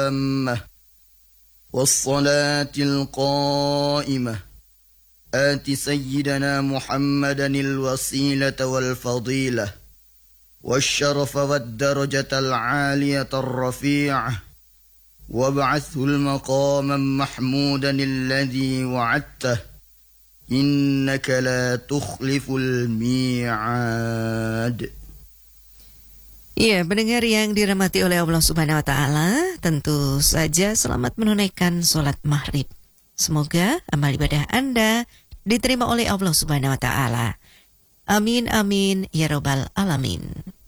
التامة والصلاة القائمة آت سيدنا محمدا الوسيلة والفضيلة والشرف والدرجة العالية الرفيعة وابعثه المقام محمودا الذي وعدته إنك لا تخلف الميعاد. Ya, pendengar yang dirahmati oleh Allah Subhanahu wa taala, tentu saja selamat menunaikan salat maghrib. Semoga amal ibadah Anda diterima oleh Allah Subhanahu wa taala. Amin amin ya rabbal alamin.